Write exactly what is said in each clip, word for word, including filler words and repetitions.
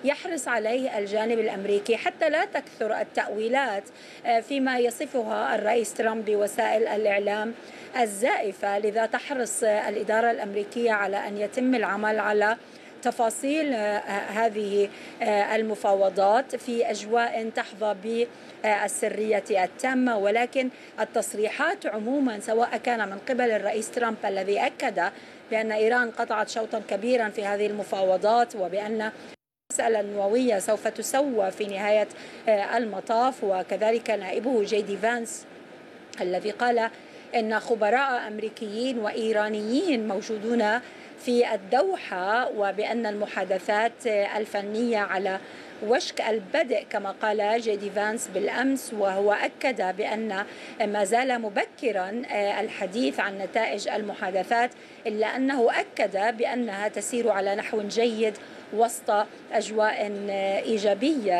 يحرص عليه الجانب الأمريكي حتى لا تكثر التأويلات فيما يصفها الرئيس ترامب بوسائل الإعلام الزائفة. لذا تحرص الإدارة الأمريكية على أن يتم العمل على تفاصيل هذه المفاوضات في أجواء تحظى بالسرية التامة، ولكن التصريحات عموما سواء كان من قبل الرئيس ترامب الذي أكد بأن إيران قطعت شوطا كبيرا في هذه المفاوضات وبأن المسألة النووية سوف تسوى في نهاية المطاف، وكذلك نائبه جي دي فانس الذي قال إن خبراء أمريكيين وإيرانيين موجودون في الدوحة وبأن المحادثات الفنية على وشك البدء كما قال جي دي فانس بالأمس، وهو أكد بأن ما زال مبكرا الحديث عن نتائج المحادثات، إلا أنه أكد بأنها تسير على نحو جيد وسط أجواء إيجابية.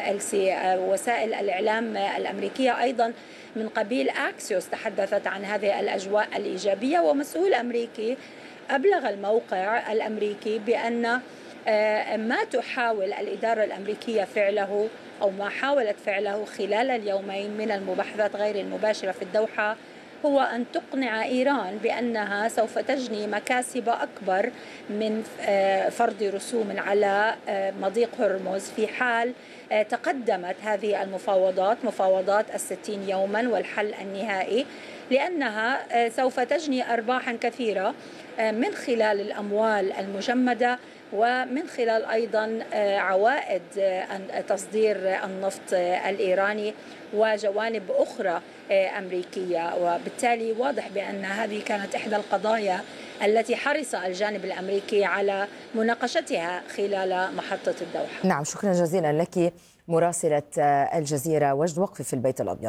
وسائل الإعلام الأمريكية أيضا من قبيل أكسيوس تحدثت عن هذه الأجواء الإيجابية، ومسؤول أمريكي أبلغ الموقع الأمريكي بأن ما تحاول الإدارة الأمريكية فعله أو ما حاولت فعله خلال اليومين من المباحثات غير المباشرة في الدوحة هو أن تقنع إيران بأنها سوف تجني مكاسب أكبر من فرض رسوم على مضيق هرمز في حال تقدمت هذه المفاوضات مفاوضات الستين يوما والحل النهائي، لأنها سوف تجني أرباحا كثيرة من خلال الأموال المجمدة ومن خلال أيضا عوائد تصدير النفط الإيراني وجوانب أخرى أمريكية. وبالتالي واضح بأن هذه كانت إحدى القضايا التي حرص الجانب الأمريكي على مناقشتها خلال محطة الدوحة. نعم، شكرا جزيلا لك مراسلة الجزيرة وجد وقفي في البيت الأبيض.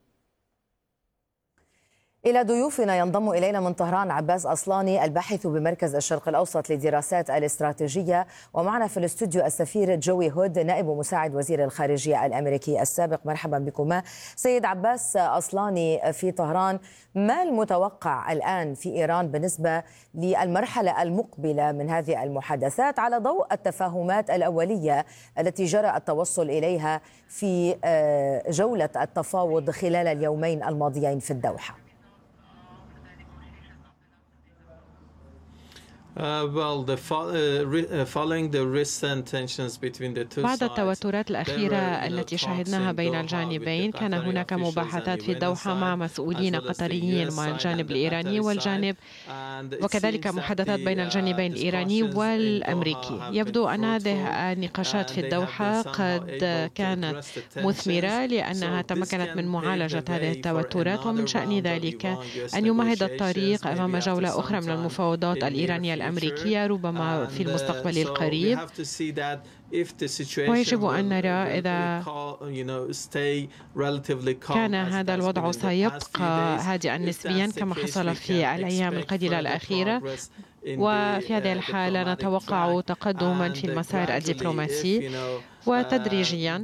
إلى ضيوفنا ينضم إلينا من طهران عباس أصلاني الباحث بمركز الشرق الأوسط للدراسات الاستراتيجية، ومعنا في الاستوديو السفير جوي هود نائب مساعد وزير الخارجية الأمريكي السابق. مرحبا بكما. سيد عباس أصلاني في طهران، ما المتوقع الآن في إيران بالنسبة للمرحلة المقبلة من هذه المحادثات على ضوء التفاهمات الأولية التي جرى التوصل إليها في جولة التفاوض خلال اليومين الماضيين في الدوحة؟ بعد التوترات الأخيرة التي شهدناها بين الجانبين، كان هناك مباحثات في الدوحة مع مسؤولين قطريين مع الجانب الإيراني والجانب وكذلك محادثات بين الجانبين الإيراني والأمريكي. يبدو أن هذه النقاشات في الدوحة قد كانت مثمرة لأنها تمكنت من معالجة هذه التوترات، ومن شأن ذلك أن يمهد الطريق أمام جولة أخرى من المفاوضات الإيرانية الأمريكية ربما في المستقبل القريب. ويجب أن نرى إذا كان هذا الوضع سيبقى هادئا نسبيا كما حصل في الأيام القليلة الأخيرة، وفي هذه الحالة نتوقع تقدما في المسار الدبلوماسي، وتدريجيا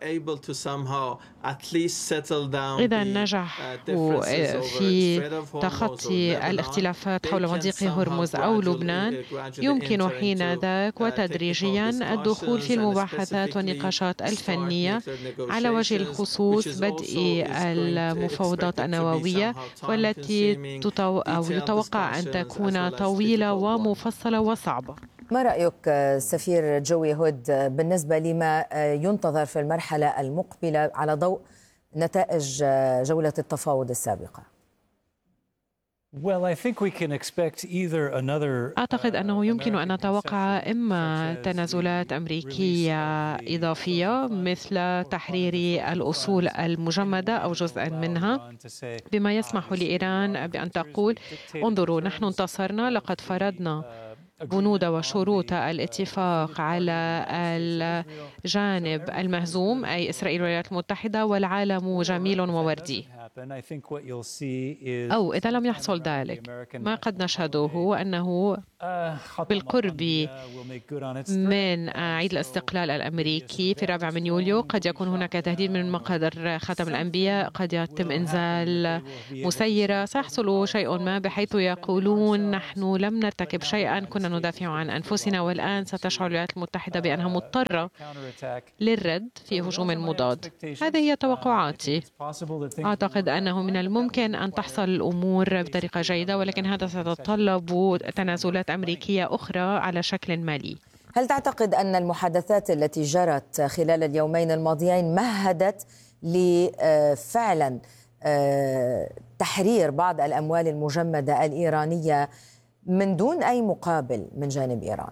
إذا نجحوا في تخطي الاختلافات حول مضيق هرمز أو لبنان يمكن حين ذاك وتدريجيا الدخول في المباحثات والنقاشات الفنية، على وجه الخصوص بدء المفاوضات النووية والتي يتوقع أن تكون طويلة ومفصلة وصعبة. ما رأيك سفير جوي هود بالنسبة لما ينتظر في المرحلة المقبلة على ضوء نتائج جولة التفاوض السابقة؟ أعتقد أنه يمكن أن نتوقع إما تنازلات أمريكية إضافية مثل تحرير الأصول المجمدة أو جزءا منها، بما يسمح لإيران بأن تقول انظروا نحن انتصرنا، لقد فرضنا بنود وشروط الاتفاق على الجانب المهزوم أي إسرائيل والولايات المتحدة، والعالم جميل ووردي. أو إذا لم يحصل ذلك، ما قد نشهده هو أنه بالقرب من عيد الاستقلال الأمريكي في الرابع من يوليو قد يكون هناك تهديد من مقدار ختم الأنبياء، قد يتم إنزال مسيرة، سيحصل شيء ما بحيث يقولون نحن لم نرتكب شيئا كنا سندافع عن أنفسنا، والآن ستشعر الولايات المتحدة بأنها مضطرة للرد في هجوم مضاد. هذه هي توقعاتي. أعتقد أنه من الممكن أن تحصل الأمور بطريقة جيدة، ولكن هذا سيتطلب تنازلات أمريكية أخرى على شكل مالي. هل تعتقد أن المحادثات التي جرت خلال اليومين الماضيين مهدت لفعلا تحرير بعض الأموال المجمدة الإيرانية من دون أي مقابل من جانب إيران؟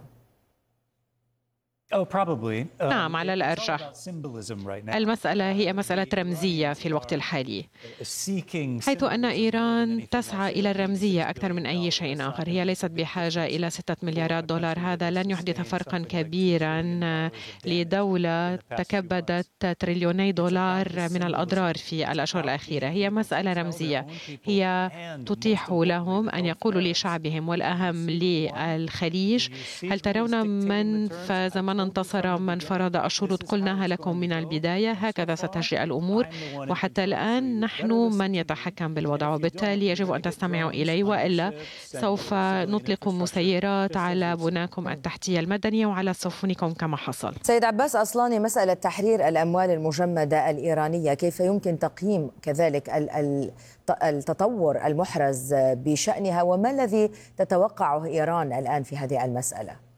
نعم، على الأرجح. المسألة هي مسألة رمزية في الوقت الحالي، حيث أن إيران تسعى إلى الرمزية أكثر من أي شيء آخر. هي ليست بحاجة إلى ستة مليارات دولار. هذا لن يحدث فرقا كبيرا لدولة تكبدت تريليوني دولار من الأضرار في الأشهر الأخيرة. هي مسألة رمزية، هي تتيح لهم أن يقولوا لشعبهم والأهم للخليج: هل ترون من فاز، من انتصر، من فرض الشروط؟ قلناها لكم من البداية. هكذا ستجري الأمور، وحتى الآن نحن من يتحكم بالوضع، وبالتالي يجب أن تستمعوا إلي، وإلا سوف نطلق مسيرات على بناكم التحتية المدنية وعلى سفنكم كما حصل. سيد عباس أصلاني، مسألة تحرير الأموال المجمدة الإيرانية، كيف يمكن تقييم كذلك التطور المحرز بشأنها، وما الذي تتوقعه إيران الآن في هذه المسألة؟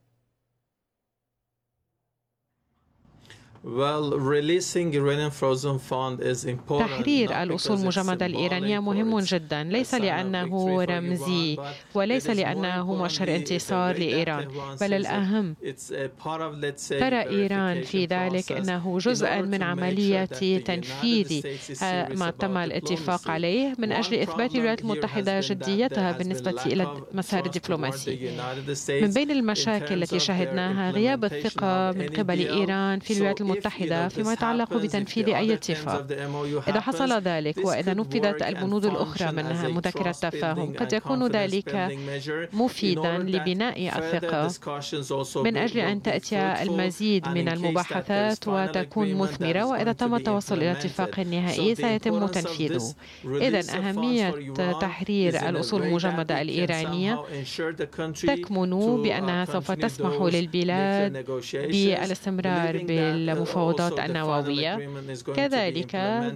تحرير الأصول المجمدة الإيرانية مهم جدا، ليس لأنه رمزي وليس لأنه مؤشر انتصار لإيران، بل الأهم ترى إيران في ذلك أنه جزءا من عملية تنفيذ ما تم الاتفاق عليه من أجل إثبات الولايات المتحدة جديتها بالنسبة إلى المسار الدبلوماسي. من بين المشاكل التي شهدناها غياب الثقة من قبل إيران في الولايات المتحدة فيما يتعلق بتنفيذ أي اتفاق. إذا حصل ذلك وإذا نفذت البنود الأخرى منها مذكرة تفاهم، قد يكون ذلك مفيدا لبناء الثقة من أجل أن تأتي المزيد من المباحثات وتكون مثمرة، وإذا تم التوصل إلى اتفاق نهائي سيتم تنفيذه. إذن أهمية تحرير الأصول المجمدة الإيرانية تكمن بأنها سوف تسمح للبلاد بالاستمرار بالمفاوضات النووية، كذلك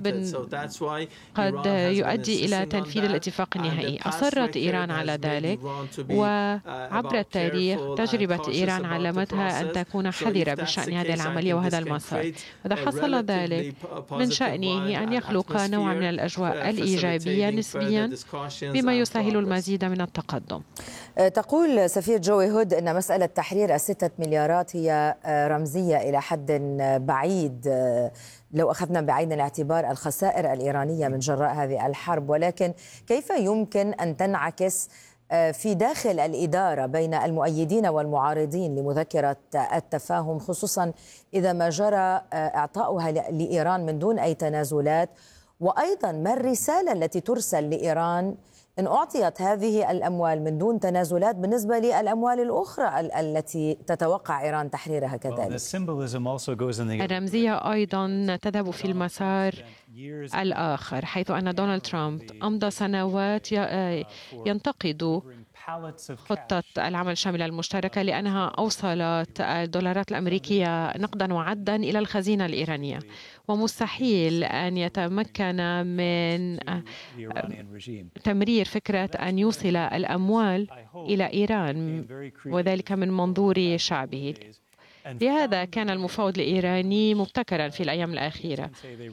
قد يؤدي إلى تنفيذ الاتفاق النهائي. أصرت إيران على ذلك، وعبر التاريخ تجربة إيران علمتها أن تكون حذرة بشأن هذه العملية وهذا المسار. إذا حصل ذلك من شأنه أن يخلق نوع من الأجواء الإيجابية نسبيا بما يسهل المزيد من التقدم. تقول سفير جوي هود أن مسألة تحرير الستة مليارات هي رمزية إلى حد بعيد لو أخذنا بعين الاعتبار الخسائر الإيرانية من جراء هذه الحرب، ولكن كيف يمكن أن تنعكس في داخل الإدارة بين المؤيدين والمعارضين لمذكرة التفاهم، خصوصا إذا ما جرى إعطاؤها لإيران من دون أي تنازلات؟ وأيضا ما الرسالة التي ترسل لإيران إن أعطيت هذه الأموال من دون تنازلات بالنسبة للأموال الأخرى التي تتوقع إيران تحريرها كذلك؟ الرمزية أيضا تذهب في المسار الآخر، حيث أن دونالد ترامب أمضى سنوات ينتقد خطة العمل الشاملة المشتركة لأنها أوصلت الدولارات الأمريكية نقدا وعدا إلى الخزينة الإيرانية، ومستحيل أن يتمكن من تمرير فكرة أن يوصل الأموال إلى إيران، وذلك من منظور شعبه. لهذا كان المفاوض الإيراني مبتكرا في الأيام الأخيرة،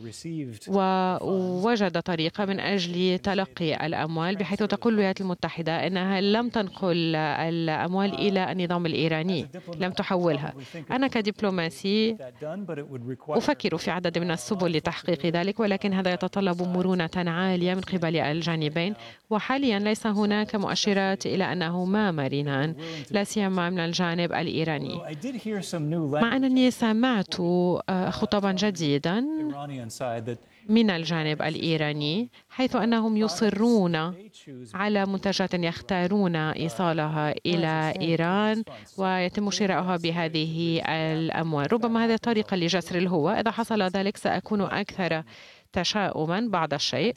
ووجد طريقة من أجل تلقي الأموال، بحيث تقول الولايات المتحدة أنها لم تنقل الأموال إلى النظام الإيراني، لم تحولها. أنا كدبلوماسي أفكر في عدد من السبل لتحقيق ذلك، ولكن هذا يتطلب مرونة عالية من قبل الجانبين، وحاليا ليس هناك مؤشرات إلى أنه ما مرنان، لا سيما من الجانب الإيراني. مع أنني سمعت خطابا جديدا من الجانب الإيراني، حيث أنهم يصرون على منتجات يختارون إيصالها إلى إيران ويتم شراؤها بهذه الأموال. ربما هذه الطريقة لجسر الهوى. إذا حصل ذلك سأكون أكثر تشاؤما بعض الشيء،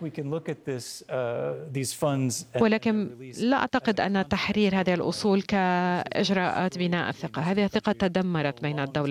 ولكن لا أعتقد أن تحرير هذه الأصول كإجراءات بناء الثقة. هذه الثقة تدمرت بين الدولة